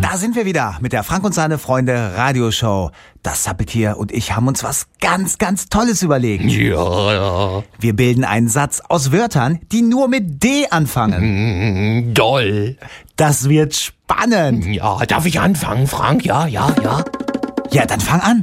Da sind wir wieder mit der Frank und seine Freunde Radioshow. Das Zappeltier und ich haben uns was ganz, ganz Tolles überlegt. Ja. Wir bilden einen Satz aus Wörtern, die nur mit D anfangen. Doll. Das wird spannend. Ja, darf ich anfangen, Frank? Ja. Ja, dann fang an.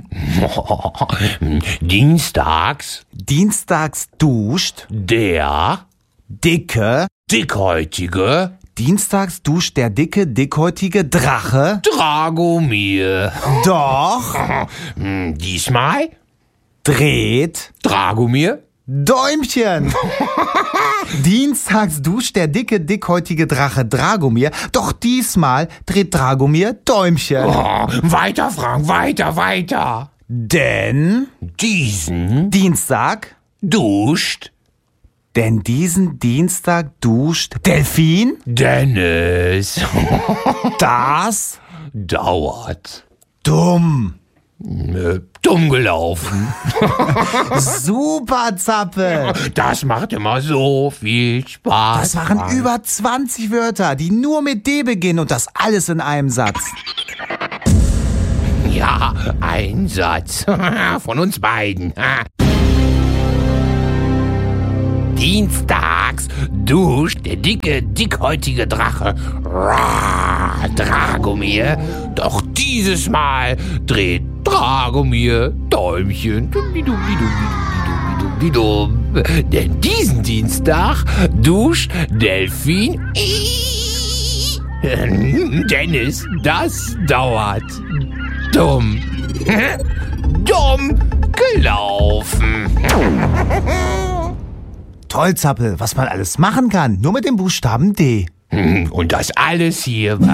Dienstags Dienstags duscht der Dicke. dickhäutige Dienstags duscht der dicke, dickhäutige Drache. Dragomir. Doch Diesmal dreht Dragomir. Däumchen. Dienstags duscht der dicke, dickhäutige Drache Dragomir. Doch diesmal dreht Dragomir Däumchen. Oh, weiter, Frank, weiter. Denn Diesen Dienstag duscht Delfin. Dennis. Das Dauert. dumm. Dumm gelaufen. Super, Zappel. Das macht immer so viel Spaß. Das waren Frank. über 20 Wörter, die nur mit D beginnen und das alles in einem Satz. Ja, ein Satz. Von uns beiden. Dienstags duscht der dicke, dickhäutige Drache Dragomir. Doch dieses Mal dreht Dragomir Däumchen. Denn diesen Dienstag duscht Delfin. Dennis, das dauert. Dumm gelaufen. Toll, Zappel, was man alles machen kann, nur mit dem Buchstaben D. Und das alles hier war